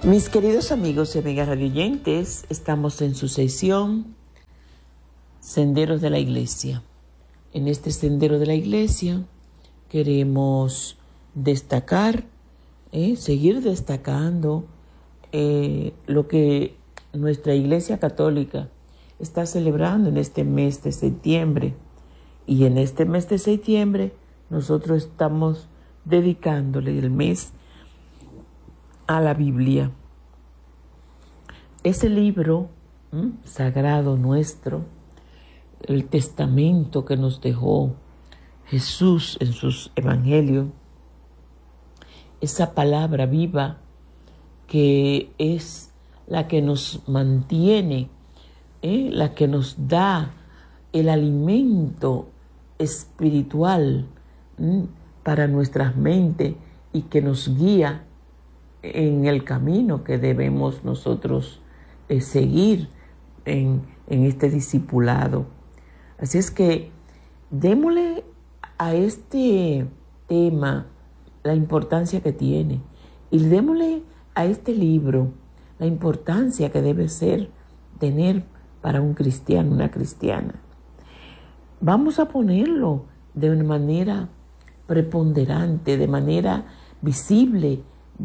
Mis queridos amigos y amigas radioyentes, estamos en su sesión Senderos de la Iglesia. En este Sendero de la Iglesia queremos destacar, seguir destacando lo que nuestra Iglesia Católica está celebrando en este mes de septiembre. Y en este mes de septiembre nosotros estamos dedicándole el mes a la Biblia. Ese libro sagrado nuestro, el testamento que nos dejó Jesús en sus evangelios, esa palabra viva que es la que nos mantiene, la que nos da el alimento espiritual para nuestras mentes y que nos guía en el camino que debemos nosotros seguir en este discipulado. Así es que démosle a este tema la importancia que tiene y démosle a este libro la importancia que debe tener para un cristiano, una cristiana. Vamos a ponerlo de una manera preponderante, de manera visible,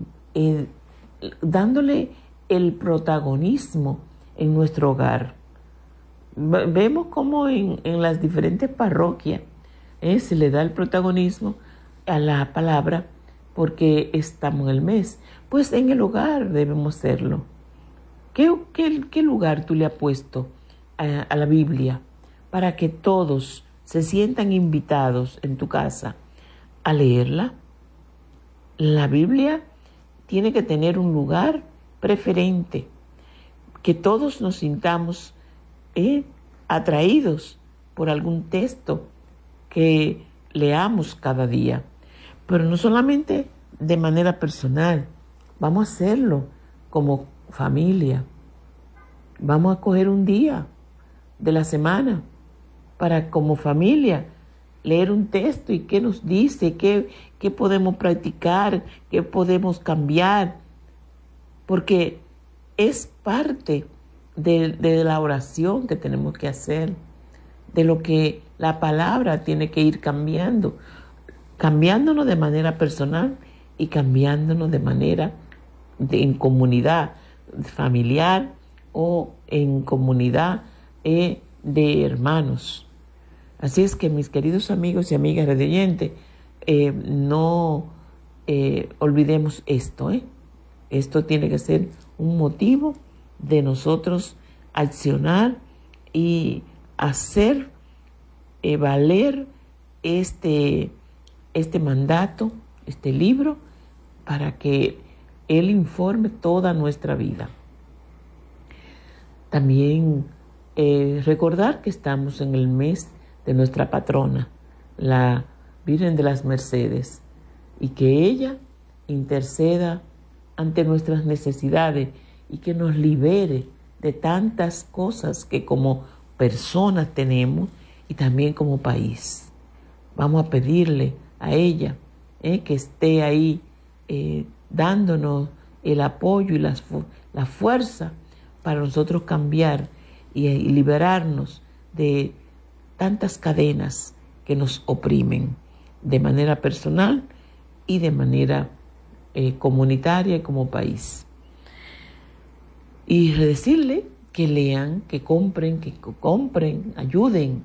dándole el protagonismo en nuestro hogar. Vemos cómo en las diferentes parroquias se le da el protagonismo a la palabra porque estamos en el mes. Pues en el hogar debemos hacerlo. ¿Qué lugar tú le has puesto a la Biblia para que todos se sientan invitados en tu casa a leerla? La Biblia tiene que tener un lugar preferente, que todos nos sintamos atraídos por algún texto que leamos cada día. Pero no solamente de manera personal, vamos a hacerlo como familia. Vamos a coger un día de la semana para como familia leer un texto y qué nos dice, qué podemos practicar, qué podemos cambiar, porque es parte de la oración que tenemos que hacer, de lo que la palabra tiene que ir cambiándonos de manera personal y cambiándonos de manera en comunidad familiar o en comunidad de hermanos. Así es que, mis queridos amigos y amigas radioyentes, no olvidemos esto. Esto tiene que ser un motivo de nosotros accionar y hacer valer este mandato, este libro, para que él informe toda nuestra vida. También recordar que estamos en el mes de nuestra patrona, la Virgen de las Mercedes, y que ella interceda ante nuestras necesidades y que nos libere de tantas cosas que como personas tenemos y también como país. Vamos a pedirle a ella que esté ahí dándonos el apoyo y la fuerza para nosotros cambiar y liberarnos de tantas cadenas que nos oprimen de manera personal y de manera comunitaria y como país. Y decirle que lean, que compren, ayuden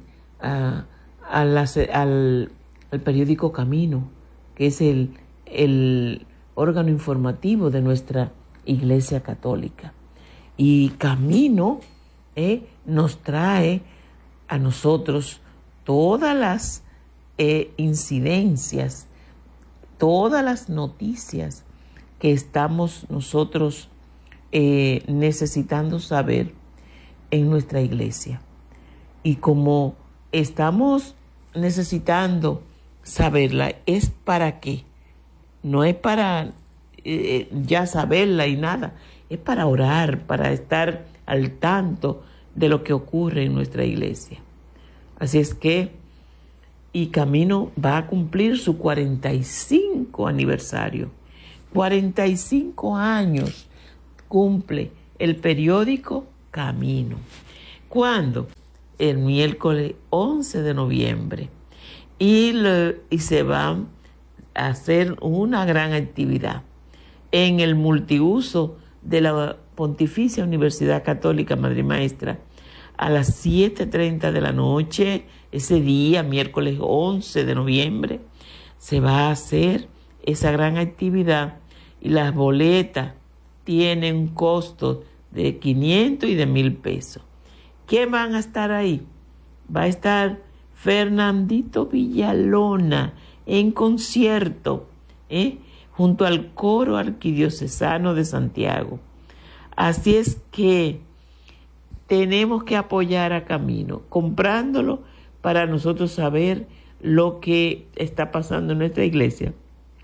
al periódico Camino, que es el órgano informativo de nuestra Iglesia Católica. Y Camino nos trae a nosotros todas las incidencias, todas las noticias que estamos nosotros necesitando saber en nuestra iglesia. Y como estamos necesitando saberla, ¿es para qué? No es para ya saberla y nada, es para orar, para estar al tanto de lo que ocurre en nuestra iglesia. Así es que, y Camino va a cumplir su 45 aniversario, 45 años cumple el periódico Camino. ¿Cuándo? El miércoles 11 de noviembre. Y se va a hacer una gran actividad en el multiuso de la Pontificia Universidad Católica Madre Maestra a las 7:30 de la noche. Ese día, miércoles 11 de noviembre, se va a hacer esa gran actividad y las boletas tienen un costo de 500 y de 1,000 pesos. ¿Quién van a estar ahí? Va a estar Fernandito Villalona en concierto, junto al Coro Arquidiocesano de Santiago. Así es que tenemos que apoyar a Camino, comprándolo para nosotros saber lo que está pasando en nuestra iglesia.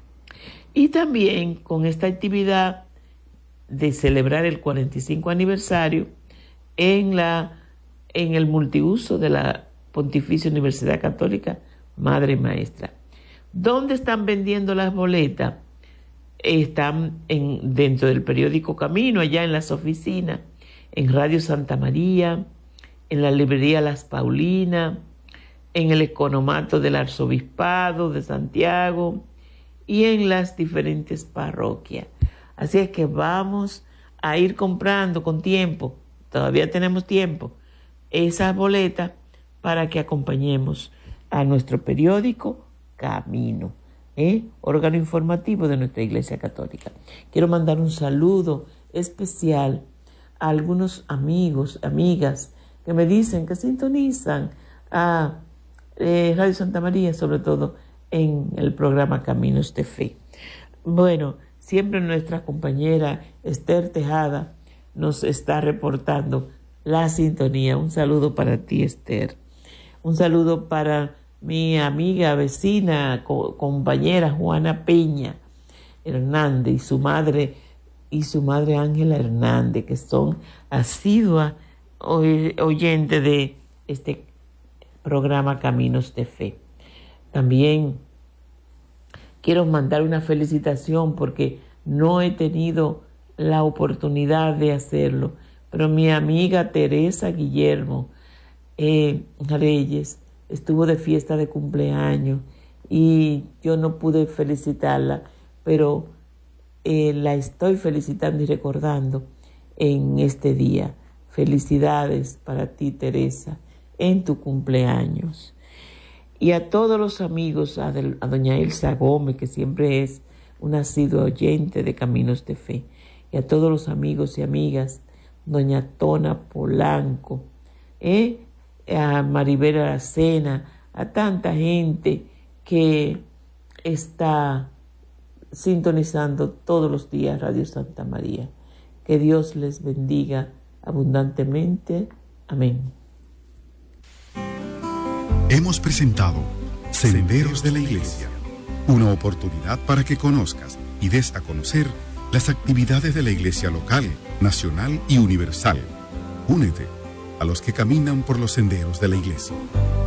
Y también con esta actividad de celebrar el 45 aniversario en el multiuso de la Pontificia Universidad Católica Madre Maestra. ¿Dónde están vendiendo las boletas? Están dentro del periódico Camino, allá en las oficinas, en Radio Santa María, en la librería Las Paulinas, en el economato del Arzobispado de Santiago y en las diferentes parroquias. Así es que vamos a ir comprando con tiempo, todavía tenemos tiempo, esas boletas para que acompañemos a nuestro periódico Camino, órgano informativo de nuestra Iglesia Católica. Quiero mandar un saludo especial a algunos amigos, amigas que me dicen que sintonizan a Radio Santa María, sobre todo en el programa Caminos de Fe. Bueno, siempre nuestra compañera Esther Tejada nos está reportando la sintonía. Un saludo para ti, Esther. Un saludo para mi amiga, vecina, compañera Juana Peña Hernández y su madre Ángela Hernández, que son asiduas oyentes de este programa Caminos de Fe. También quiero mandar una felicitación porque no he tenido la oportunidad de hacerlo, pero mi amiga Teresa Guillermo Reyes estuvo de fiesta de cumpleaños y yo no pude felicitarla, pero la estoy felicitando y recordando en este día. Felicidades para ti, Teresa, en tu cumpleaños. Y a todos los amigos, a doña Elsa Gómez, que siempre es una asidua oyente de Caminos de Fe, y a todos los amigos y amigas, doña Tona Polanco, a Maribel Aracena, a tanta gente que está sintonizando todos los días Radio Santa María. Que Dios les bendiga abundantemente. Amén. Hemos presentado Senderos de la Iglesia, una oportunidad para que conozcas y des a conocer las actividades de la Iglesia local, nacional y universal. Únete a los que caminan por los senderos de la Iglesia.